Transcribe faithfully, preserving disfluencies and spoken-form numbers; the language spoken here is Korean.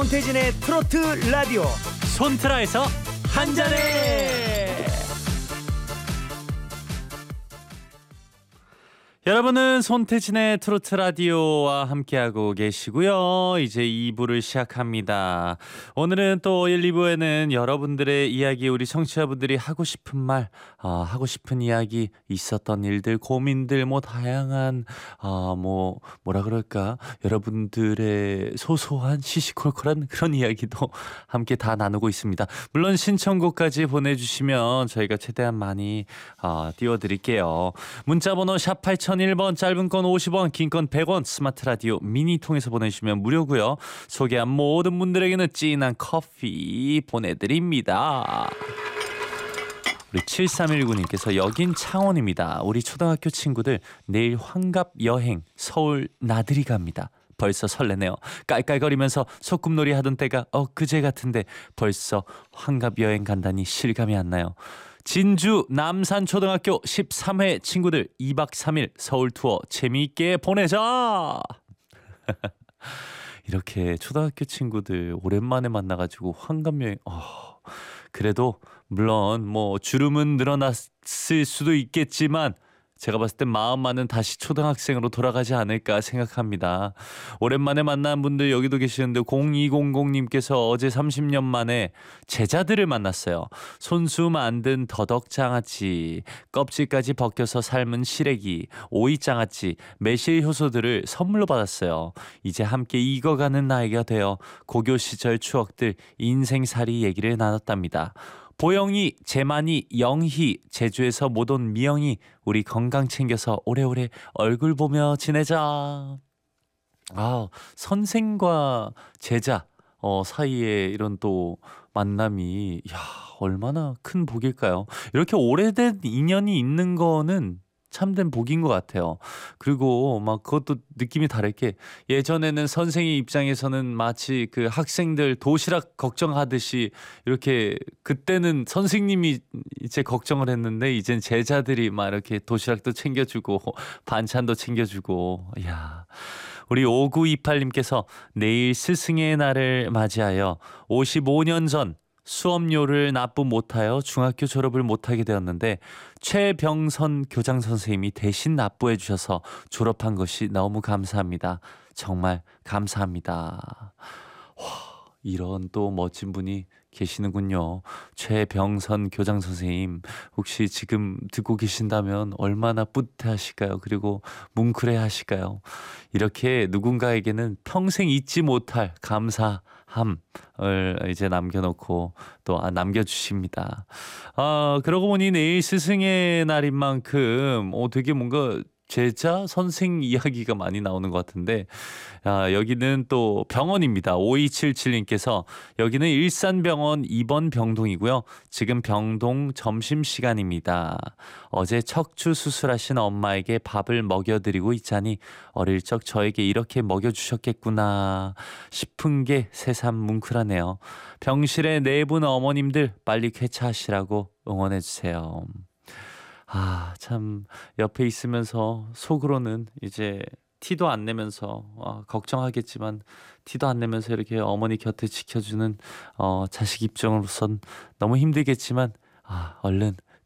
손태진의 트로트 라디오 손트라에서 한잔해. 여러분은 손태진의 트로트 라디오와 함께하고 계시고요. 이제 이 부를 시작합니다. 오늘은 또 일, 이 부에는 여러분들의 이야기, 우리 청취자분들이 하고 싶은 말, 어, 하고 싶은 이야기, 있었던 일들, 고민들, 뭐 다양한 어, 뭐 뭐라 그럴까, 여러분들의 소소한 시시콜콜한 그런 이야기도 함께 다 나누고 있습니다. 물론 신청곡까지 보내주시면 저희가 최대한 많이 어, 띄워드릴게요. 문자번호 샵 팔공공일 번, 짧은 건 오십 원, 긴 건 백 원, 스마트 라디오 미니 통해서 보내주시면 무료고요. 소개한 모든 분들에게는 진한 커피 보내드립니다. 우리 칠삼일구 님께서 여긴 창원입니다. 우리 초등학교 친구들 내일 환갑 여행 서울 나들이 갑니다. 벌써 설레네요. 깔깔거리면서 소꿉놀이 하던 때가 엊그제 같은데 벌써 환갑 여행 간다니 실감이 안 나요. 진주 남산초등학교 십삼 회 친구들 이 박 삼 일 서울 투어 재미있게 보내자. 이렇게 초등학교 친구들 오랜만에 만나가지고 환갑여행. 어, 그래도 물론 뭐 주름은 늘어났을 수도 있겠지만 제가 봤을 땐 마음만은 다시 초등학생으로 돌아가지 않을까 생각합니다. 오랜만에 만난 분들 여기도 계시는데 공이공공 님께서 어제 삼십 년 만에 제자들을 만났어요. 손수 만든 더덕장아찌, 껍질까지 벗겨서 삶은 시래기, 오이장아찌, 매실 효소들을 선물로 받았어요. 이제 함께 익어가는 나이가 되어 고교 시절 추억들, 인생살이 얘기를 나눴답니다. 보영이, 재만이, 영희, 제주에서 못 온 미영이, 우리 건강 챙겨서 오래오래 얼굴 보며 지내자. 아, 선생과 제자 어, 사이에 이런 또 만남이, 야, 얼마나 큰 복일까요? 이렇게 오래된 인연이 있는 거는 참된 복인 것 같아요. 그리고 막 그것도 느낌이 다르게, 예전에는 선생의 입장에서는 마치 그 학생들 도시락 걱정하듯이 이렇게, 그때는 선생님이 이제 걱정을 했는데 이젠 제자들이 막 이렇게 도시락도 챙겨주고 반찬도 챙겨주고. 이야. 우리 오구이팔 님께서 내일 스승의 날을 맞이하여 오십오 년 전 수업료를 납부 못하여 중학교 졸업을 못하게 되었는데 최병선 교장 선생님이 대신 납부해 주셔서 졸업한 것이 너무 감사합니다. 정말 감사합니다. 와, 이런 또 멋진 분이 계시는군요. 최병선 교장 선생님, 혹시 지금 듣고 계신다면 얼마나 뿌듯하실까요? 그리고 뭉클해 하실까요? 이렇게 누군가에게는 평생 잊지 못할 감사함을 이제 남겨놓고 또 아, 남겨주십니다. 아, 그러고 보니 내일 스승의 날인 만큼 어, 되게 뭔가 제자, 선생 이야기가 많이 나오는 것 같은데, 아, 여기는 또 병원입니다. 오이칠칠 님께서 여기는 일산병원 이 번 병동이고요. 지금 병동 점심시간입니다. 어제 척추 수술하신 엄마에게 밥을 먹여드리고 있자니 어릴 적 저에게 이렇게 먹여주셨겠구나 싶은 게 새삼 뭉클하네요. 병실의 네 분 어머님들 빨리 쾌차하시라고 응원해주세요. 아, 참 옆에 있으면서 속으로는 이제 티도 안 내면서 어, 걱정하겠지만 티도 안 내면서 이렇게 어머니 곁에 지켜주는 어, 자식 입장으로선 너무 힘들겠지만 아, 얼른